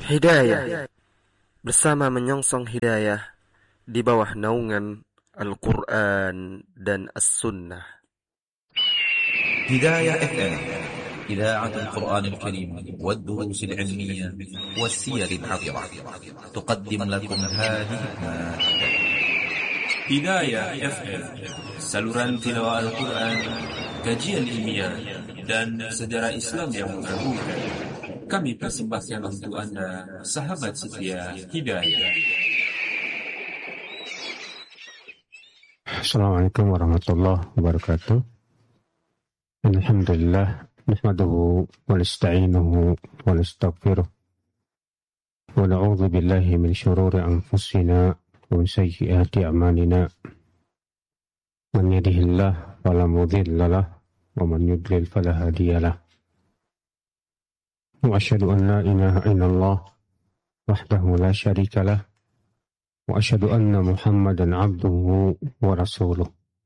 Hidayah bersama menyongsong hidayah di bawah naungan Al-Quran dan As-Sunnah. هداية FM إذاعة القرآن الكريم والدروس العلمية والسير العطرة تقدم لكم هذه المادة. Hidayah FM, saluran tilawah Al-Quran, kajian ilmiah, dan sejarah Islam yang menggabungkan. Kami persembahkan untuk Anda, sahabat setia Hidayah. Assalamualaikum warahmatullahi wabarakatuh. Alhamdulillah, nahmaduhu wa nasta'inuhu wa nastaghfiruh. Wa na'udzu billahi min syururi anfusina wa min sayyiati a'malina. Man yahdihillahu fala mudilla lahu wa man yudlil fala hadiya lahu. Wa asyhadu an la ilaha illallah wahdahu la syarika lahu wa asyhadu anna Muhammadan abduhu wa rasuluh.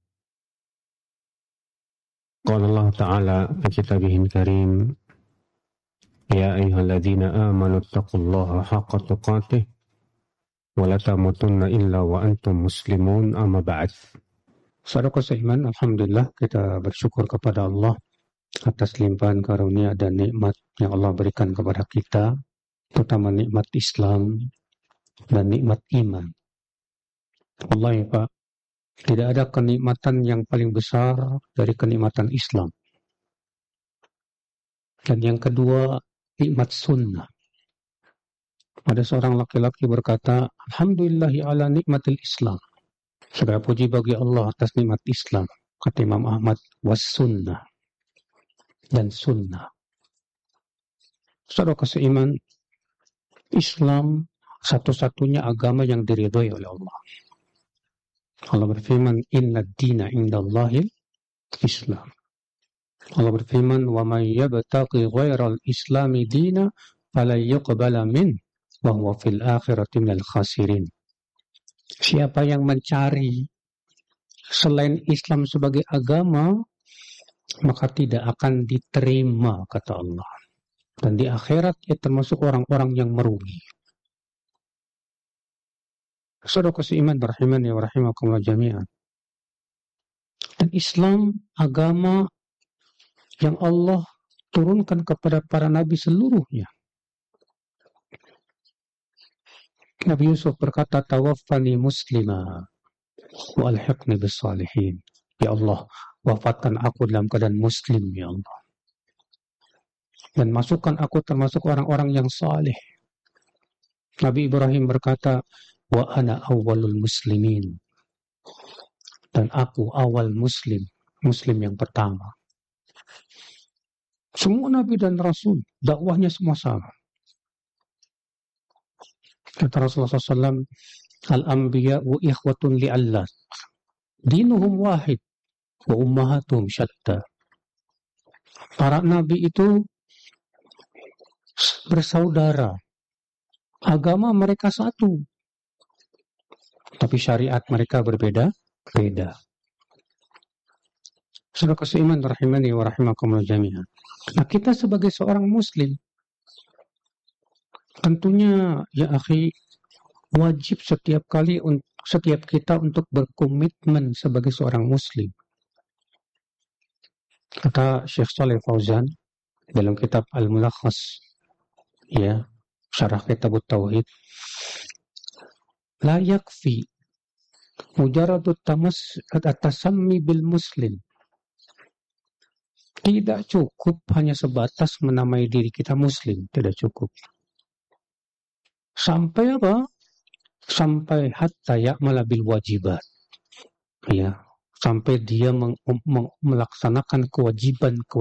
Qala Allah Ta'ala fi kitabihil karim, ya ayyuhalladzina amanu taqullaha haqqa tuqatih wa la tamutunna illa wa antum muslimun, amma ba'd. Saudara seiman, alhamdulillah kita bersyukur kepada Allah atas limpahan karunia dan nikmat yang Allah berikan kepada kita, terutama nikmat Islam dan nikmat iman. Wallahi Pak, tidak ada kenikmatan yang paling besar dari kenikmatan Islam. Dan yang kedua, nikmat sunnah. Ada seorang laki-laki berkata, Alhamdulillahi ala nikmatil Islam. Segala puji bagi Allah atas nikmat Islam. Kata Imam Ahmad, was sunnah. Dan sunnah. Saudara seiman, Islam satu-satunya agama yang diridhoi oleh Allah. Allah berfirman, inna ad-dina indallahil Islam. Allah berfirman, wa man yabtaghi ghairal islami dina falan yuqbala min wa huwa fil akhirati minal khasirin. Siapa yang mencari selain Islam sebagai agama, maka tidak akan diterima, kata Allah. Dan di akhirat ia termasuk orang-orang yang merugi. Saudara seiman rahimani wa rahimakumullah jami'an. Dan Islam agama yang Allah turunkan kepada para nabi seluruhnya. Nabi Yusuf berkata, tawaffani muslima wa alhiqni bis salihin. Ya Allah, wafatkan aku dalam keadaan muslim, ya Allah. Dan masukkan aku termasuk orang-orang yang saleh. Nabi Ibrahim berkata, wa ana awwalul muslimin. Dan aku awal muslim, muslim yang pertama. Semua nabi dan rasul, dakwahnya semua sama. Kata Rasulullah SAW, al-anbiya'u ikhwatun li'allat, dinuhum wahid, wa ummahatuhum syatta. Para nabi itu bersaudara, agama mereka satu, tapi syariat mereka berbeda-beda. Saudara seiman rahimani wa rahimakumullah jami'an. Nah, kita sebagai seorang muslim, tentunya ya akhi, wajib setiap kita untuk berkomitmen sebagai seorang muslim. Kata Syekh Shalih Fauzan dalam kitab Al-Mulakhas, ya, syarah kitab Tauhid, la yakfi mujaradut tasammi bil muslim. Tidak cukup hanya sebatas menamai diri kita muslim, tidak cukup. Sampai apa? Sampai hatta ya'mala bil wajibat. Ya, sampai dia melaksanakan kewajiban